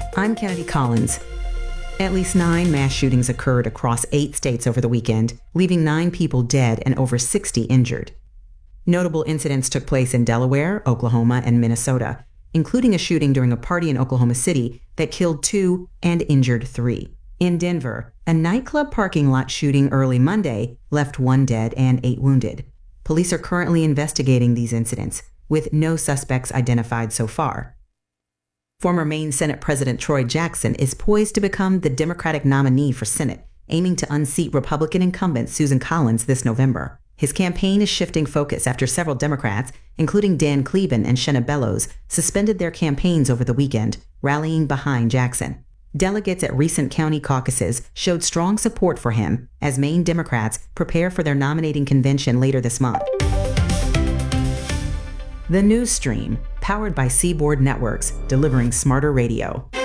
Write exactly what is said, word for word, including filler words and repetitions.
I'm Kennedy Collins. At least nine mass shootings occurred across eight states over the weekend, leaving nine people dead and over sixty injured. Notable incidents took place in Delaware, Oklahoma, and Minnesota, including a shooting during a party in Oklahoma City that killed two and injured three. In Denver, a nightclub parking lot shooting early Monday left one dead and eight wounded. Police are currently investigating these incidents, with no suspects identified so far. Former Maine Senate President Troy Jackson is poised to become the Democratic nominee for Senate, aiming to unseat Republican incumbent Susan Collins this November. His campaign is shifting focus after several Democrats, including Dan Cleben and Shenna Bellows, suspended their campaigns over the weekend, rallying behind Jackson. Delegates at recent county caucuses showed strong support for him as Maine Democrats prepare for their nominating convention later this month. The News Stream, powered by Seaboard Networks, delivering smarter radio.